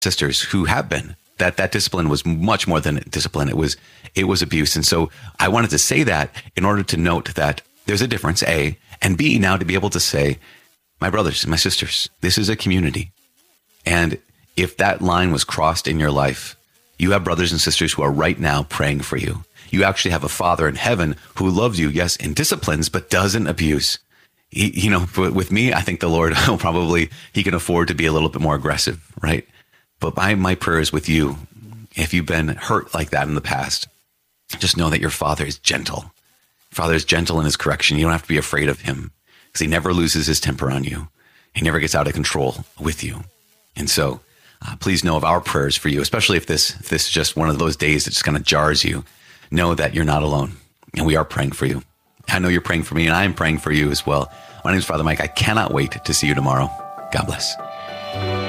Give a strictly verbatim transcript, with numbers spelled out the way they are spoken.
sisters who have been. That that discipline was much more than discipline. It was it was abuse. And so I wanted to say that in order to note that there's a difference, A, and B, now to be able to say, my brothers and my sisters, this is a community. And if that line was crossed in your life, you have brothers and sisters who are right now praying for you. You actually have a Father in heaven who loves you, yes, and disciplines, but doesn't abuse. He, you know, with me, I think the Lord will probably, he can afford to be a little bit more aggressive, right? But my, my prayer is with you. If you've been hurt like that in the past, just know that your Father is gentle. Father is gentle in his correction. You don't have to be afraid of him because he never loses his temper on you. He never gets out of control with you. And so uh, please know of our prayers for you, especially if this, if this is just one of those days that just kind of jars you. Know that you're not alone, and we are praying for you. I know you're praying for me, and I am praying for you as well. My name is Father Mike. I cannot wait to see you tomorrow. God bless.